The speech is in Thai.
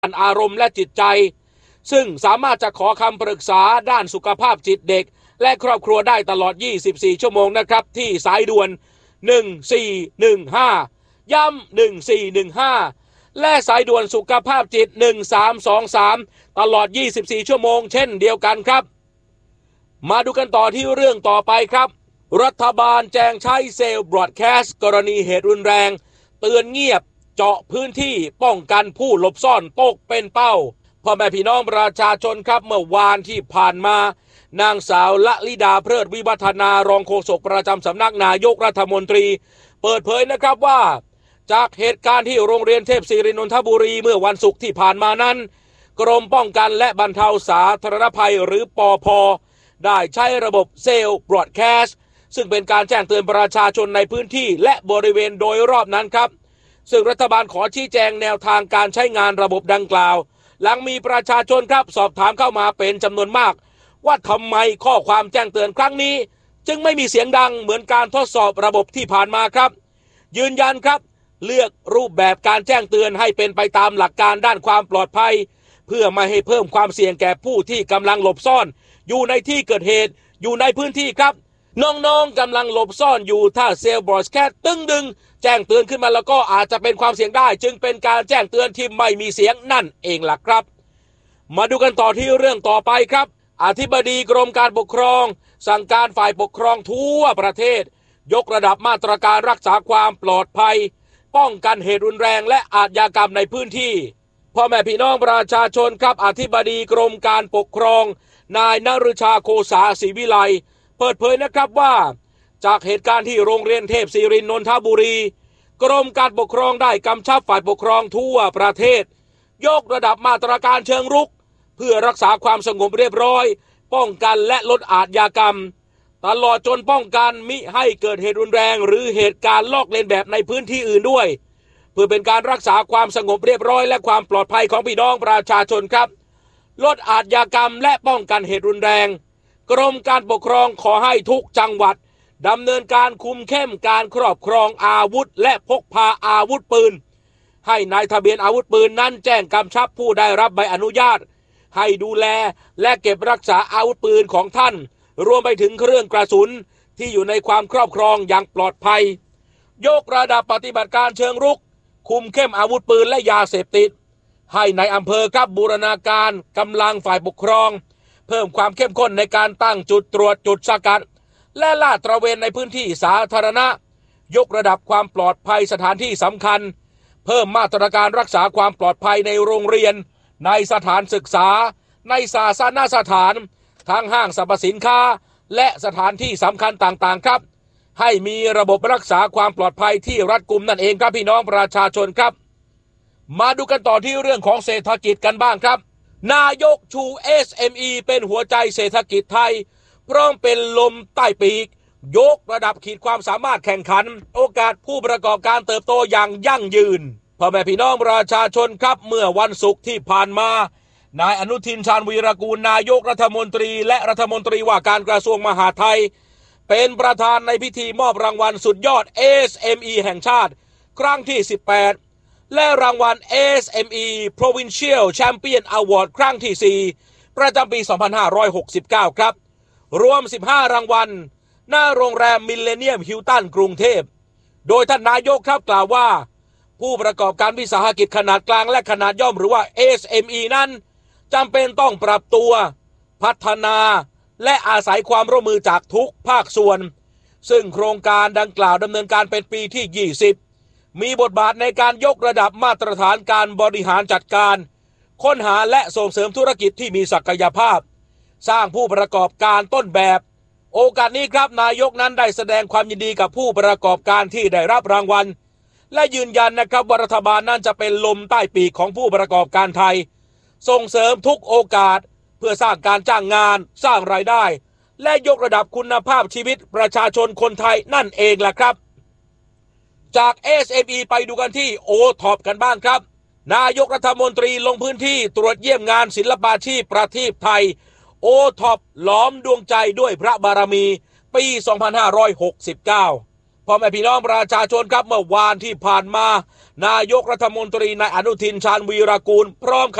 านอารมณ์และจิตใจซึ่งสามารถจะขอคำปรึกษาด้านสุขภาพจิตเด็กและครอบครัวได้ตลอด24ชั่วโมงนะครับที่สายด่วน1415ย้ำ1415และสายด่วนสุขภาพจิต1323ตลอด24ชั่วโมงเช่นเดียวกันครับมาดูกันต่อที่เรื่องต่อไปครับรัฐบาลแจงใช้เซลล์บรอดแคสต์กรณีเหตุรุนแรงเตือนเงียบเจาะพื้นที่ป้องกันผู้หลบซ่อนตกเป็นเป้าพ่อแม่พี่น้องประชาชนครับเมื่อวานที่ผ่านมานางสาวละลิดาเพลิดวิวัฒนารองโฆษกประจำสำนักนายกรัฐมนตรีเปิดเผยนะครับว่าจากเหตุการณ์ที่โรงเรียนเทพศิรินนทบุรีเมื่อวันศุกร์ที่ผ่านมานั้นกรมป้องกันและบรรเทาสาธารณภัยหรือปภ.ได้ใช้ระบบเซลล์บรอดแคสต์ซึ่งเป็นการแจ้งเตือนประชาชนในพื้นที่และบริเวณโดยรอบนั้นครับซึ่งรัฐบาลขอชี้แจงแนวทางการใช้งานระบบดังกล่าวหลังมีประชาชนครับสอบถามเข้ามาเป็นจำนวนมากว่าทำไมข้อความแจ้งเตือนครั้งนี้จึงไม่มีเสียงดังเหมือนการทดสอบระบบที่ผ่านมาครับยืนยันครับเลือกรูปแบบการแจ้งเตือนให้เป็นไปตามหลักการด้านความปลอดภัยเพื่อไม่ให้เพิ่มความเสี่ยงแก่ผู้ที่กำลังหลบซ่อนอยู่ในที่เกิดเหตุอยู่ในพื้นที่ครับน้องๆกำลังหลบซ่อนอยู่ถ้าเซลล์บรอดแคสต์ตึงดึงแจ้งเตือนขึ้นมาแล้วก็อาจจะเป็นความเสี่ยงได้จึงเป็นการแจ้งเตือนที่ไม่มีเสียงนั่นเองล่ะครับมาดูกันต่อที่เรื่องต่อไปครับอธิบดีกรมการปกครองสั่งการฝ่ายปกครองทั่วประเทศยกระดับมาตรการรักษาความปลอดภัยป้องกันเหตุรุนแรงและอาชญากรรมในพื้นที่พ่อแม่พี่น้องประชาชนครับอธิบดีกรมการปกครองนายนฤชาโคสาศรีวิไลเปิดเผยนะครับว่าจากเหตุการณ์ที่โรงเรียนเทพศิรินนนทบุรีกรมการปกครองได้กำชับฝ่ายปกครองทั่วประเทศยกระดับมาตรการเชิงรุกเพื่อรักษาความสงบเรียบร้อยป้องกันและลดอาชญากรรมตลอดจนป้องกันมิให้เกิดเหตุรุนแรงหรือเหตุการณ์ลอกเลียนแบบในพื้นที่อื่นด้วยเพื่อเป็นการรักษาความสงบเรียบร้อยและความปลอดภัยของพี่น้องประชาชนครับลดอาชญากรรมและป้องกันเหตุรุนแรงกรมการปกครองขอให้ทุกจังหวัดดำเนินการคุมเข้มการครอบครองอาวุธและพกพาอาวุธปืนให้นายทะเบียนอาวุธปืนนั้นแจ้งกำชับผู้ได้รับใบอนุญาตให้ดูแลและเก็บรักษาอาวุธปืนของท่านรวมไปถึงเครื่องกระสุนที่อยู่ในความครอบครองอย่างปลอดภัยยกระดับปฏิบัติการเชิงรุกคุมเข้มอาวุธปืนและยาเสพติดให้ในอำเภอครับบูรณาการกำลังฝ่ายปกครองเพิ่มความเข้มข้นในการตั้งจุดตรวจจุดสกัดและลาดตระเวนในพื้นที่สาธารณะยกระดับความปลอดภัยสถานที่สำคัญเพิ่มมาตรการรักษาความปลอดภัยในโรงเรียนในสถานศึกษาในศาสนสถานทั้งห้างสรรพสินค้าและสถานที่สำคัญต่างๆครับให้มีระบบรักษาความปลอดภัยที่รัดกุมนั่นเองครับพี่น้องประชาชนครับมาดูกันต่อที่เรื่องของเศรษฐกิจกันบ้างครับนายกชู SME เป็นหัวใจเศรษฐกิจไทยพร้อมเป็นลมใต้ปีกยกระดับขีดความสามารถแข่งขันโอกาสผู้ประกอบการเติบโตอย่างยั่งยืนพ่อแม่พี่น้องประชาชนครับเมื่อวันศุกร์ที่ผ่านมานายอนุทินชาญวีรกูลนายกรัฐมนตรีและรัฐมนตรีว่าการกระทรวงมหาดไทยเป็นประธานในพิธีมอบรางวัลสุดยอด SME แห่งชาติครั้งที่18และรางวัล SME Provincial Champion Award ครั้งที่4ประจำปี2569ครับรวม15รางวัลหน้าโรงแรมมิลเลนเนียมฮิลตันกรุงเทพโดยท่านนายกครับกล่าวว่าผู้ประกอบการวิสาหกิจขนาดกลางและขนาดย่อมหรือว่า SME นั้นจำเป็นต้องปรับตัวพัฒนาและอาศัยความร่วมมือจากทุกภาคส่วนซึ่งโครงการดังกล่าวดำเนินการเป็นปีที่20มีบทบาทในการยกระดับมาตรฐานการบริหารจัดการค้นหาและส่งเสริมธุรกิจที่มีศักยภาพสร้างผู้ประกอบการต้นแบบโอกาสนี้ครับนายกนั้นได้แสดงความยินดีกับผู้ประกอบการที่ได้รับรางวัลและยืนยันนะครับว่ารัฐบาลนั้นจะเป็นลมใต้ปีกของผู้ประกอบการไทยส่งเสริมทุกโอกาสเพื่อสร้างการจ้างงานสร้างรายได้และยกระดับคุณภาพชีวิตประชาชนคนไทยนั่นเองแหละครับจาก SME ไปดูกันที่ OTOP กันบ้างครับนายกรัฐมนตรีลงพื้นที่ตรวจเยี่ยมงานศิลปาชีพประทีปไทย OTOP หลอมดวงใจด้วยพระบารมีปี 2569 พ่อแม่พี่น้องประชาชนครับเมื่อวานที่ผ่านมานายกรัฐมนตรีนายอนุทินชาญวีรกูลพร้อม